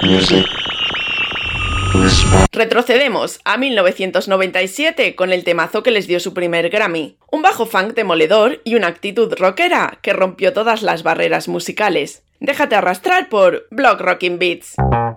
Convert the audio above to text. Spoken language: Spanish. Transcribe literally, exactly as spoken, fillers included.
music. Retrocedemos a mil novecientos noventa y siete con el temazo que les dio su primer Grammy. Un bajo funk demoledor y una actitud rockera que rompió todas las barreras musicales. Déjate arrastrar por Block Rockin' Beats.